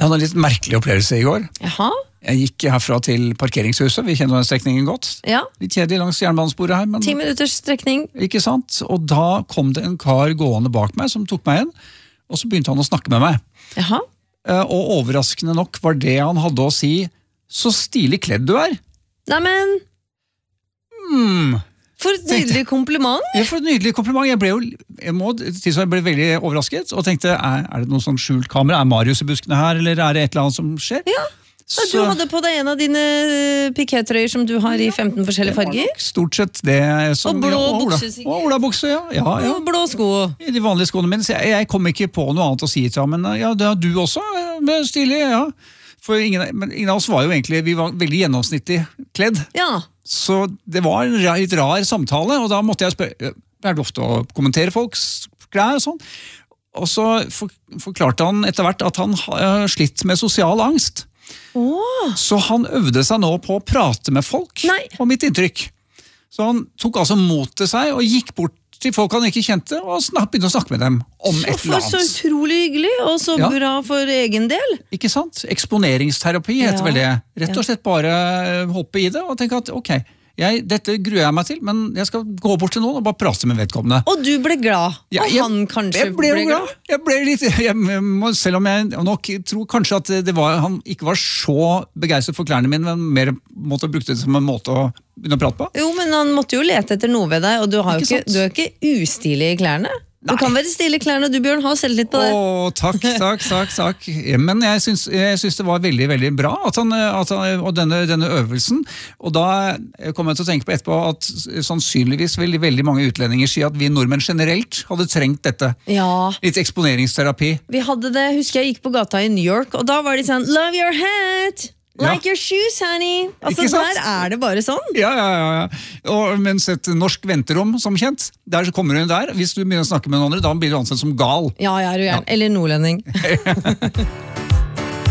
Jeg hadde en litt merkelig opplevelse i går. Jaha? Jeg gikk herfra til parkeringshuset, vi kjenner den strekningen godt. Ja. Litt kjedelig langs jernbanesporet her. Men 10 minutters strekning. ikke sant? Og da kom det en kar gående bak meg som tok meg igjen, og så begynte han å snakke med meg. Jaha? Og overraskende nok var det han hadde å si, så stilig kledd du er. Neimen, for et nydelig kompliment. Ja, for et nydelig kompliment. Jeg ble veldig overrasket, og tenkte, er det noe sånn skjult kamera? Er Marius i buskene her, eller er det et eller annet som skjer? Ja. Du hadde på deg en av dine pikétrøyer som du har i 15 forskjellige farger. Stort sett det som... Og blå bukser, sikkert. Og olabukser, ja. Og blå sko. I de vanlige skoene mine. Så jeg kom ikke på noe annet å si til ham, men ja, det har du også, med stilig, ja. For ingen av oss var jo egentlig, vi var veldig gjennomsnittlig kledd. Ja. Så det var en litt rar samtale, og da måtte jeg spørre, er det ofte å kommentere folks klær og sånn? Og så forklarte han etter hvert at han har slitt med sosial angst. Så han øvde seg nå på å prate med folk. Nei. Og mitt inntrykk. Så han tok altså mot til seg og gikk bort til folk han ikke kjente og begynte å snakke med dem om et eller annet. Så utrolig hyggelig, og så bra for egen del. Ikke sant? Eksponeringsterapi heter vel det. Rett og slett bare hoppe i det og tenke at ok, dette gruer jeg meg til, men jeg skal gå bort til noen og bare prate med vedkommende. Og du ble glad, og han kanskje ble glad. Jeg ble litt, selv om jeg nok tror kanskje at han ikke var så begeistret for klærne mine, men mer måtte bruke det som en måte å begynne å prate på. Jo, men han måtte jo lete etter noe ved deg, og du er ikke ustilig i klærne. Du kan være stilig i klærne, du Bjørn, ha selvtillit på det. Takk. Men jeg synes det var veldig, veldig bra og denne øvelsen. Og da kom jeg til å tenke på etterpå at sannsynligvis veldig mange utlendinger sier at vi nordmenn generelt hadde trengt dette. Ja. Litt eksponeringsterapi. Vi hadde det, husker jeg gikk på gata i New York, og da var de sånn, love your hat! Like your shoes, honey! Altså, der er det bare sånn. Ja. Og mens et norsk venterom, som kjent, der så kommer hun der. Hvis du begynner å snakke med noen andre, da blir du ansett som gal. Ja, er du gjerne. Eller nordlending.